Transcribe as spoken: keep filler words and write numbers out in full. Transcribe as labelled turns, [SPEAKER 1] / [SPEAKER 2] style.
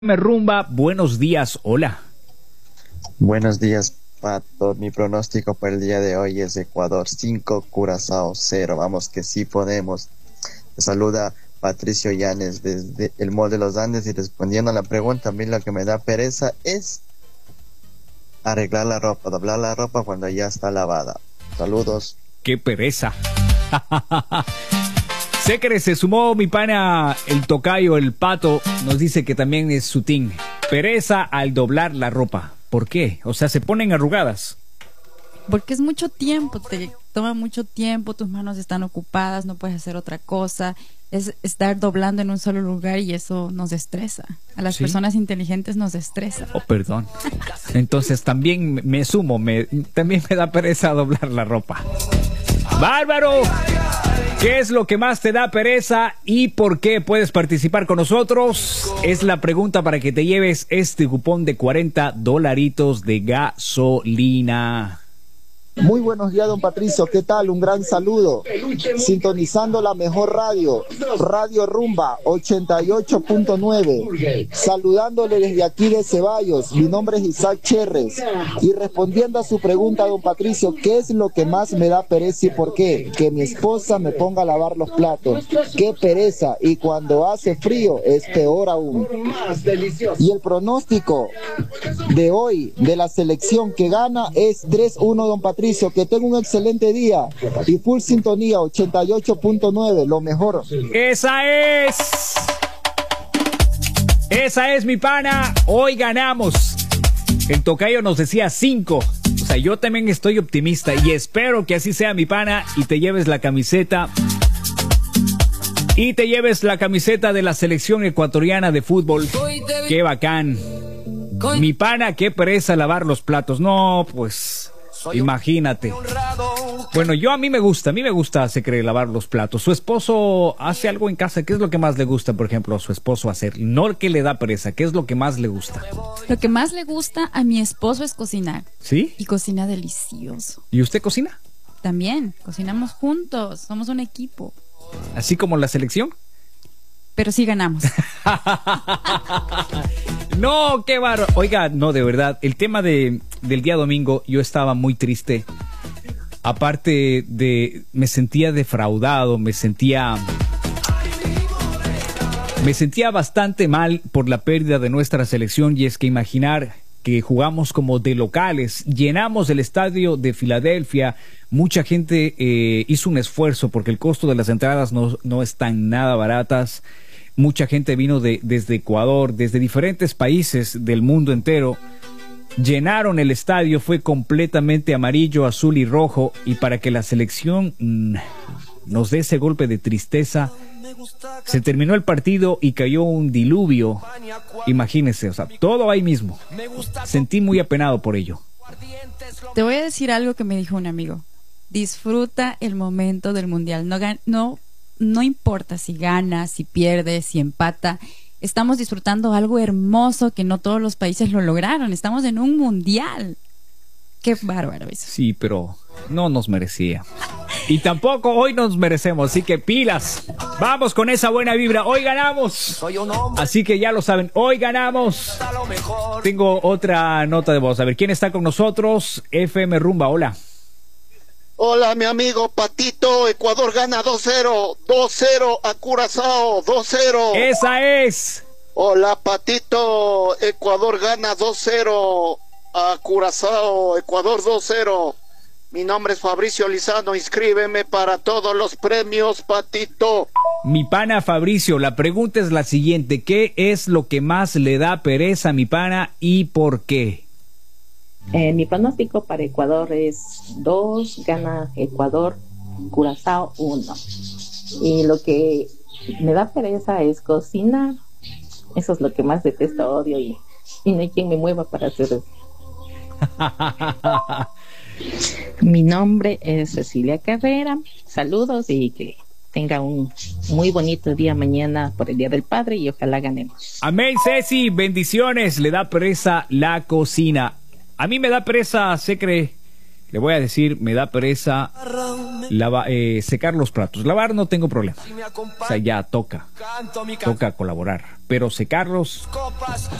[SPEAKER 1] Me rumba, buenos días, hola.
[SPEAKER 2] Buenos días, Pato. Mi pronóstico para el día de hoy es Ecuador cinco, Curazao cero. Vamos que sí podemos. Te saluda Patricio Llanes desde el Mall de los Andes, y respondiendo a la pregunta, a mí lo que me da pereza es arreglar la ropa, doblar la ropa cuando ya está lavada. Saludos.
[SPEAKER 1] ¡Qué pereza! Sé que se sumó mi pana el tocayo, el Pato, nos dice que también es su team. Pereza al doblar la ropa. ¿Por qué? O sea, se ponen arrugadas.
[SPEAKER 3] Porque es mucho tiempo, te toma mucho tiempo, tus manos están ocupadas, no puedes hacer otra cosa. Es estar doblando en un solo lugar y eso nos estresa. A las
[SPEAKER 1] ¿Sí?
[SPEAKER 3] personas inteligentes nos estresa.
[SPEAKER 1] Oh, perdón. Entonces también me sumo, me, también me da pereza doblar la ropa. ¡Bárbaro! ¿Qué es lo que más te da pereza y por qué? Puedes participar con nosotros. Es la pregunta para que te lleves este cupón de cuarenta dolaritos de gasolina.
[SPEAKER 4] Muy buenos días, don Patricio, ¿qué tal? Un gran saludo. Sintonizando la mejor radio, Radio Rumba ochenta y ocho punto nueve. Saludándole desde aquí de Ceballos. Mi nombre es Isaac Cherres. Y respondiendo a su pregunta, don Patricio, ¿qué es lo que más me da pereza y por qué? Que mi esposa me ponga a lavar los platos. ¡Qué pereza! Y cuando hace frío es peor aún. Y el pronóstico de hoy de la selección que gana es tres uno, don Patricio. Que tenga un excelente día y full sintonía ochenta y ocho punto nueve, lo mejor.
[SPEAKER 1] Esa es. Esa es mi pana. Hoy ganamos. El tocayo nos decía cinco. O sea, yo también estoy optimista y espero que así sea, mi pana, y te lleves la camiseta. Y te lleves la camiseta de la selección ecuatoriana de fútbol. Qué bacán. Mi pana, qué pereza lavar los platos. No, pues... imagínate. Bueno, yo a mí me gusta, a mí me gusta, se cree, lavar los platos. Su esposo hace algo en casa. ¿Qué es lo que más le gusta, por ejemplo, a su esposo hacer? No que le da pereza, ¿qué es lo que más le gusta?
[SPEAKER 3] Lo que más le gusta a mi esposo es cocinar.
[SPEAKER 1] ¿Sí?
[SPEAKER 3] Y cocina delicioso.
[SPEAKER 1] ¿Y usted cocina?
[SPEAKER 3] También, cocinamos juntos, somos un equipo.
[SPEAKER 1] ¿Así como la selección?
[SPEAKER 3] Pero sí ganamos.
[SPEAKER 1] No, qué bárbaro. Oiga, no, de verdad, el tema de, del día domingo, yo estaba muy triste. Aparte de, me sentía defraudado, me sentía... Me sentía bastante mal por la pérdida de nuestra selección, y es que imaginar que jugamos como de locales, llenamos el estadio de Filadelfia, mucha gente eh, hizo un esfuerzo porque el costo de las entradas no, no están nada baratas. Mucha gente vino de, desde Ecuador, desde diferentes países del mundo entero. Llenaron el estadio, fue completamente amarillo, azul y rojo. Y para que la selección mmm, nos dé ese golpe de tristeza, se terminó el partido y cayó un diluvio. Imagínense, o sea, todo ahí mismo. Sentí muy apenado por ello.
[SPEAKER 3] Te voy a decir algo que me dijo un amigo. Disfruta el momento del mundial. No, no No importa si gana, si pierde, si empata. Estamos disfrutando algo hermoso que no todos los países lo lograron. Estamos en un mundial. Qué bárbaro eso.
[SPEAKER 1] Sí, pero no nos merecía. Y tampoco hoy nos merecemos. Así que pilas. Vamos con esa buena vibra. Hoy ganamos. Así que ya lo saben. Hoy ganamos. Tengo otra nota de voz. A ver, ¿quién está con nosotros? F M Rumba, hola.
[SPEAKER 5] Hola, mi amigo Patito. Ecuador gana dos cero. dos cero a Curazao. dos cero.
[SPEAKER 1] Esa es.
[SPEAKER 5] Hola, Patito. Ecuador gana dos cero a Curazao. Ecuador dos cero. Mi nombre es Fabricio Lizano. Inscríbeme para todos los premios, Patito.
[SPEAKER 1] Mi pana Fabricio, la pregunta es la siguiente. ¿Qué es lo que más le da pereza a mi pana y por qué?
[SPEAKER 6] Eh, mi pronóstico para Ecuador es dos, gana Ecuador, Curazao uno. Y lo que me da pereza es cocinar. Eso es lo que más detesto, odio, y, y no hay quien me mueva para hacer eso. Mi nombre es Cecilia Carrera. Saludos y que tenga un muy bonito día mañana por el Día del Padre y ojalá ganemos.
[SPEAKER 1] Amén, Ceci, bendiciones. Le da pereza la cocina. A mí me da pereza, se cree, Le voy a decir, me da pereza lava, eh, secar los platos. Lavar no tengo problema. O sea, ya toca. Toca colaborar. Pero secarlos,